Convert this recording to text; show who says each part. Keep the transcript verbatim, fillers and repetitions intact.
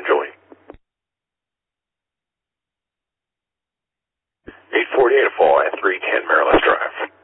Speaker 1: Joey. eight forty-eight fall at three ten Maryland Drive.